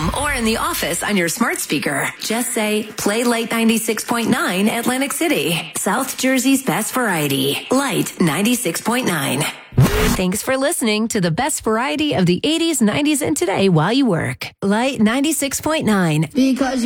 home or in the office on your smart speaker, just say, play Light 96.9 Atlantic City, South Jersey's best variety, Light 96.9. Thanks for listening to the best variety of the 80s, 90s, and today while you work. Light 96.9. Because